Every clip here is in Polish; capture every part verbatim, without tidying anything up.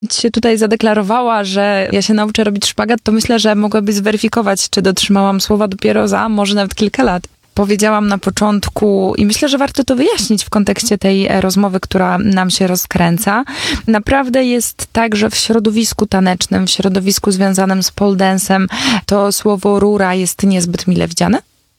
się tutaj zadeklarowała, że ja się nauczę robić szpagat, to myślę, że mogłaby zweryfikować, czy dotrzymałam słowa dopiero za może nawet kilka lat. Powiedziałam na początku i myślę, że warto to wyjaśnić w kontekście tej rozmowy, która nam się rozkręca. Naprawdę jest tak, że w środowisku tanecznym, w środowisku związanym z pole dance'em to słowo rura jest niezbyt mile widziane?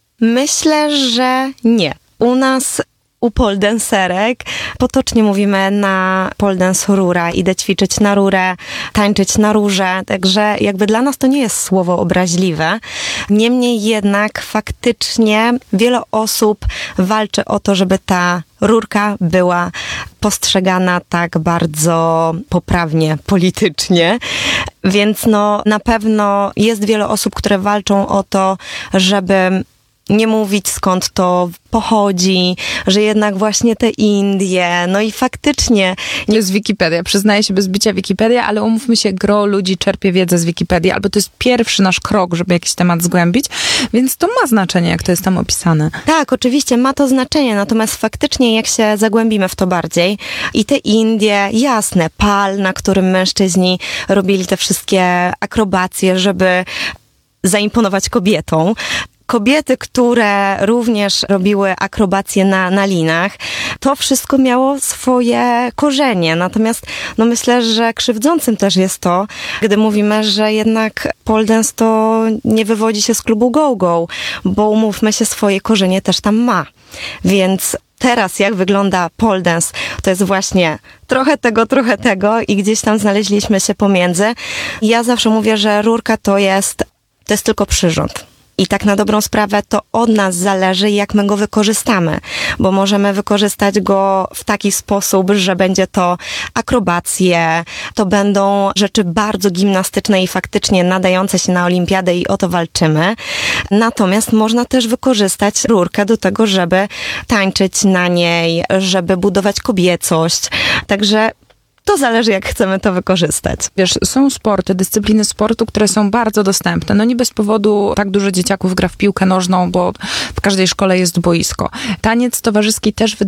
Myślę, że nie. U nas u pole dancerek potocznie mówimy na pole dance rura, idę ćwiczyć na rurę, tańczyć na rurze, także jakby dla nas to nie jest słowo obraźliwe. Niemniej jednak faktycznie wiele osób walczy o to, żeby ta rurka była postrzegana tak bardzo poprawnie politycznie, więc no na pewno jest wiele osób, które walczą o to, żeby nie mówić skąd to pochodzi, że jednak właśnie te Indie, no i faktycznie... To jest Wikipedia, przyznaję się bez bicia Wikipedia, ale umówmy się, gro ludzi czerpie wiedzę z Wikipedii, albo to jest pierwszy nasz krok, żeby jakiś temat zgłębić, więc to ma znaczenie, jak to jest tam opisane. Tak, oczywiście ma to znaczenie, natomiast faktycznie jak się zagłębimy w to bardziej i te Indie, jasne, pal, na którym mężczyźni robili te wszystkie akrobacje, żeby zaimponować kobietom, kobiety, które również robiły akrobacje na, na linach, to wszystko miało swoje korzenie. Natomiast no myślę, że krzywdzącym też jest to, gdy mówimy, że jednak pole dance to nie wywodzi się z klubu go-go, bo umówmy się, swoje korzenie też tam ma. Więc teraz jak wygląda pole dance, to jest właśnie trochę tego, trochę tego i gdzieś tam znaleźliśmy się pomiędzy. Ja zawsze mówię, że rurka to jest, to jest tylko przyrząd. I tak na dobrą sprawę to od nas zależy, jak my go wykorzystamy, bo możemy wykorzystać go w taki sposób, że będzie to akrobacje, to będą rzeczy bardzo gimnastyczne i faktycznie nadające się na olimpiadę i o to walczymy. Natomiast można też wykorzystać rurkę do tego, żeby tańczyć na niej, żeby budować kobiecość. Także to zależy, jak chcemy to wykorzystać. Wiesz, są sporty, dyscypliny sportu, które są bardzo dostępne. No nie bez powodu tak dużo dzieciaków gra w piłkę nożną, bo w każdej szkole jest boisko. Taniec towarzyski też wydaje